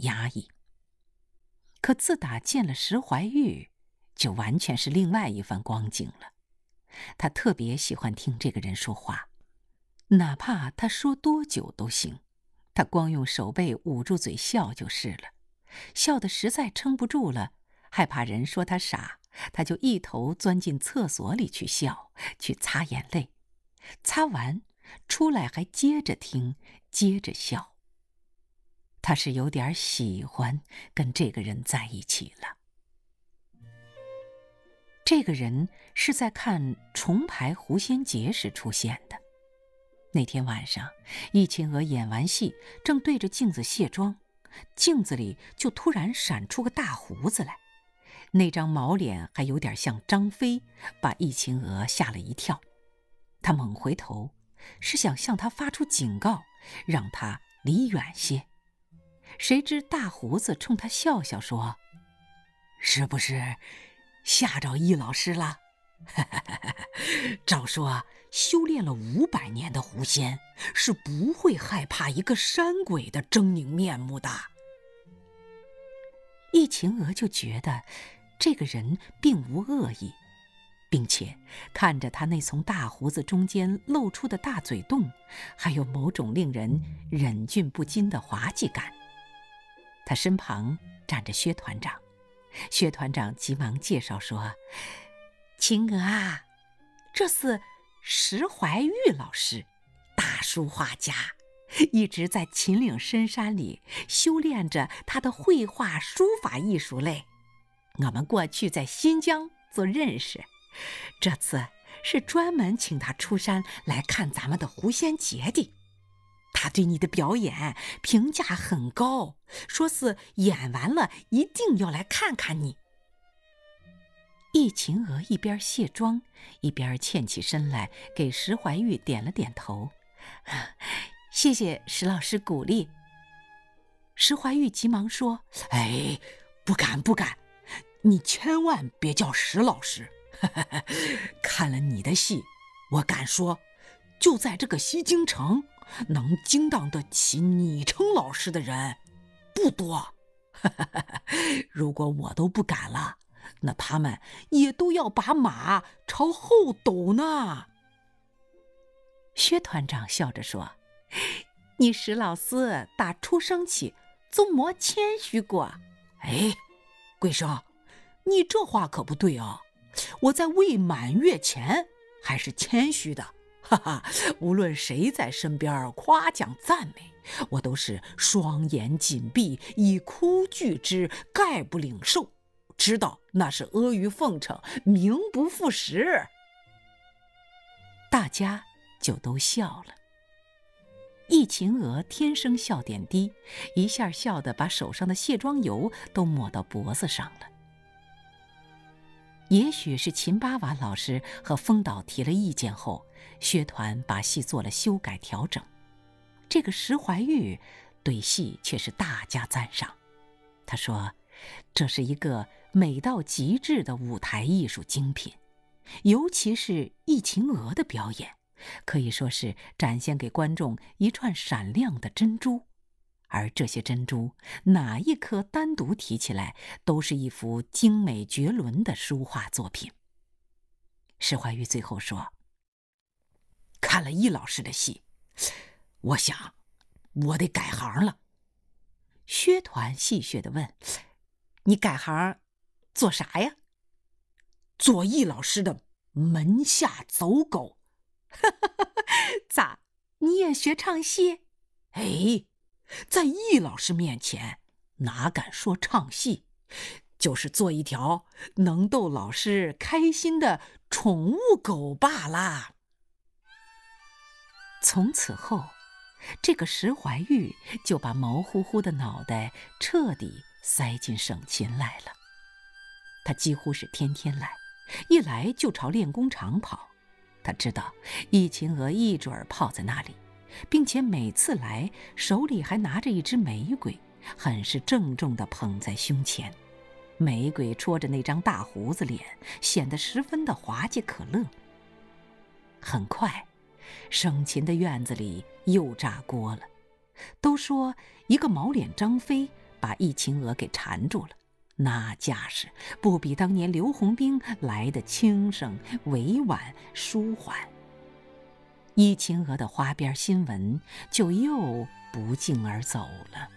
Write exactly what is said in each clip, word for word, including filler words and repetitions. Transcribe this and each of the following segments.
压抑。可自打见了石怀玉，就完全是另外一番光景了。他特别喜欢听这个人说话，哪怕他说多久都行，他光用手背捂住嘴笑就是了。笑得实在撑不住了，害怕人说他傻，他就一头钻进厕所里去笑，去擦眼泪，擦完出来还接着听，接着笑。他是有点喜欢跟这个人在一起了。这个人是在看重排《狐仙节》时出现的。那天晚上，易秦娥演完戏，正对着镜子卸妆，镜子里就突然闪出个大胡子来，那张毛脸还有点像张飞，把易秦娥吓了一跳。她猛回头，是想向他发出警告，让他离远些。谁知大胡子冲他笑笑说：“是不是吓着易老师了？照说修炼了五百年的狐仙是不会害怕一个山鬼的狰狞面目的。”易秦娥就觉得这个人并无恶意，并且看着他那从大胡子中间露出的大嘴洞，还有某种令人忍俊不禁的滑稽感。他身旁站着薛团长，薛团长急忙介绍说：“秦娥啊，这是石怀玉老师，大书画家，一直在秦岭深山里修炼着他的绘画书法艺术类。我们过去在新疆做认识，这次是专门请他出山来看咱们的狐仙节的。他对你的表演评价很高，说是演完了一定要来看看你。”易秦娥一边卸妆，一边欠起身来，给石怀玉点了点头：“谢谢石老师鼓励。”石怀玉急忙说：“哎，不敢不敢，你千万别叫石老师。看了你的戏，我敢说，就在这个西京城，能惊当得起昵称老师的人不多。如果我都不敢了，那他们也都要把马朝后抖呢。”薛团长笑着说：“你石老师打出生起就没谦虚过。”“哎，桂生，你这话可不对啊！我在未满月前还是谦虚的，哈哈！无论谁在身边夸奖赞美，我都是双眼紧闭，以哭拒之，概不领受，知道那是阿谀奉承，名不副实。”大家就都笑了。易秦娥天生笑点低，一下笑得把手上的卸妆油都抹到脖子上了。也许是秦八娃老师和风导提了意见后，薛团把戏做了修改调整。这个石怀玉对戏却是大加赞赏。他说，这是一个美到极致的舞台艺术精品，尤其是易秦娥的表演，可以说是展现给观众一串闪亮的珍珠。而这些珍珠，哪一颗单独提起来，都是一幅精美绝伦的书画作品。石怀玉最后说：“看了易老师的戏，我想我得改行了。”薛团戏谑地问：“你改行做啥呀？”“做易老师的门下走狗。”“咋，你也学唱戏？”“哎，在易老师面前哪敢说唱戏，就是做一条能逗老师开心的宠物狗罢啦。”从此后，这个石怀玉就把毛乎乎的脑袋彻底塞进省琴来了。他几乎是天天来，一来就朝练功场跑。他知道易秦娥一准儿泡在那里，并且每次来手里还拿着一支玫瑰，很是郑重地捧在胸前。玫瑰戳着那张大胡子脸，显得十分的滑稽可乐。很快，省琴的院子里又炸锅了。都说一个毛脸张飞把易秦娥给缠住了，那架势不比当年刘洪兵来得轻声、委婉、舒缓。易秦娥的花边新闻就又不胫而走了。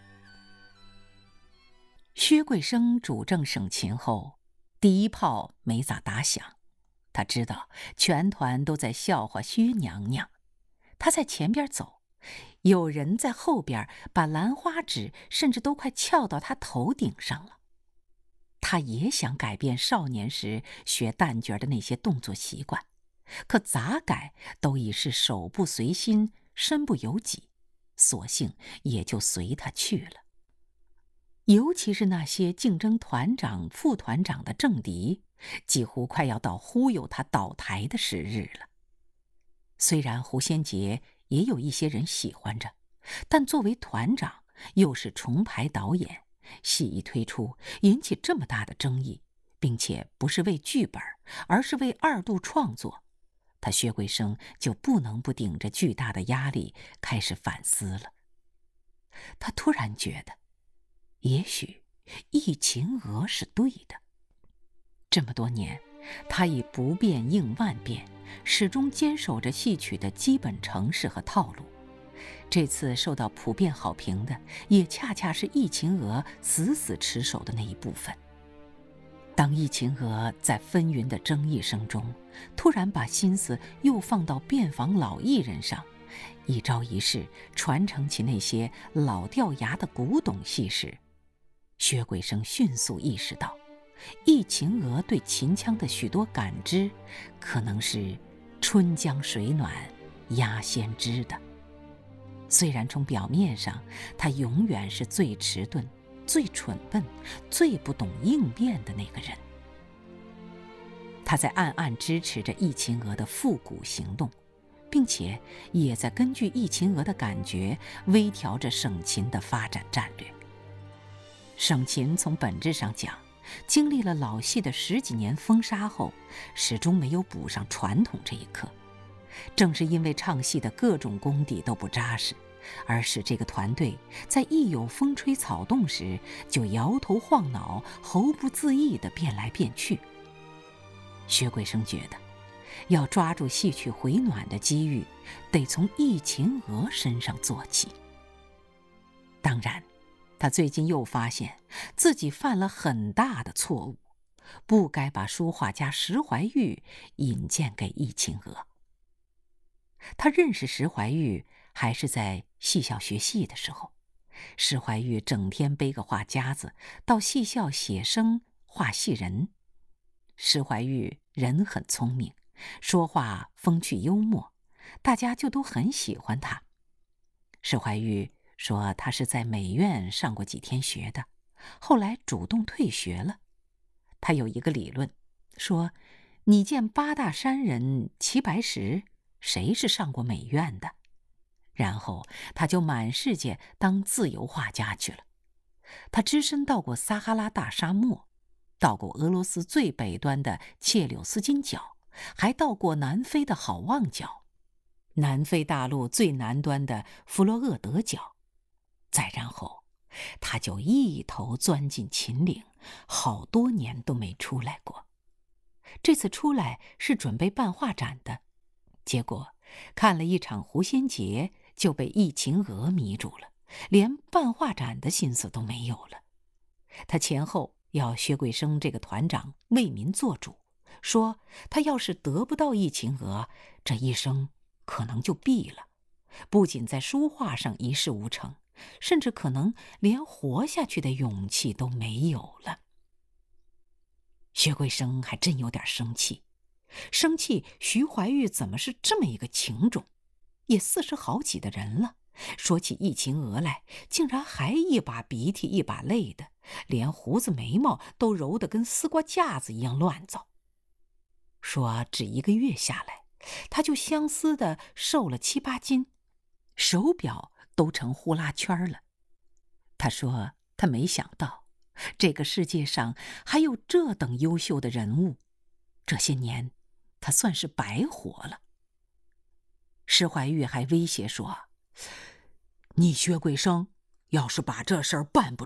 薛桂生主政省勤后，第一炮没咋打响。他知道全团都在笑话薛娘娘，他在前边走，有人在后边把兰花指甚至都快翘到他头顶上了。他也想改变少年时学旦角的那些动作习惯，可咋改都已是手不随心，身不由己，索性也就随他去了。尤其是那些竞争团长、副团长的政敌，几乎快要到忽悠他倒台的时日了。虽然胡先杰也有一些人喜欢着，但作为团长，又是重排导演，戏一推出引起这么大的争议，并且不是为剧本，而是为二度创作，他薛桂生就不能不顶着巨大的压力开始反思了。他突然觉得，也许易秦娥是对的。这么多年，他以不变应万变，始终坚守着戏曲的基本程式和套路。这次受到普遍好评的，也恰恰是易秦娥死死持守的那一部分。当易秦娥在纷纭的争议声中，突然把心思又放到遍访老艺人上，一招一式传承起那些老掉牙的古董戏时，薛桂生迅速意识到，易秦娥对秦腔的许多感知，可能是春江水暖鸭先知的。虽然从表面上，他永远是最迟钝、最蠢笨、最不懂应变的那个人。他在暗暗支持着易秦娥的复古行动，并且也在根据易秦娥的感觉微调着省秦的发展战略。省秦从本质上讲，经历了老戏的十几年封杀后，始终没有补上传统这一课。正是因为唱戏的各种功底都不扎实，而使这个团队在一有风吹草动时就摇头晃脑、喉不自意地变来变去。薛桂生觉得，要抓住戏曲回暖的机遇，得从易秦娥身上做起。当然，他最近又发现自己犯了很大的错误，不该把书画家石怀玉引荐给易秦娥。他认识石怀玉还是在戏校学戏的时候，石怀玉整天背个画夹子到戏校写生画戏人。石怀玉人很聪明，说话风趣幽默，大家就都很喜欢他。石怀玉说他是在美院上过几天学的，后来主动退学了。他有一个理论，说你见八大山人齐白石，谁是上过美院的？然后他就满世界当自由画家去了。他只身到过撒哈拉大沙漠，到过俄罗斯最北端的切柳斯金角，还到过南非的好望角，南非大陆最南端的弗洛厄德角。再然后，他就一头钻进秦岭，好多年都没出来过。这次出来是准备办画展的，结果看了一场胡先杰，就被易秦娥迷住了，连办画展的心思都没有了。他前后要薛桂生这个团长为民做主，说他要是得不到易秦娥，这一生可能就毙了，不仅在书画上一事无成，甚至可能连活下去的勇气都没有了。薛桂生还真有点生气，生气徐怀钰怎么是这么一个情种，也四十好几的人了，说起易秦娥来，竟然还一把鼻涕一把泪的，连胡子眉毛都揉得跟丝瓜架子一样乱糟。说只一个月下来，他就相思的瘦了七八斤，手表都成呼啦圈了。他说他没想到这个世界上还有这等优秀的人物，这些年他算是白活了。石怀玉还威胁说，你薛桂生要是把这事儿办不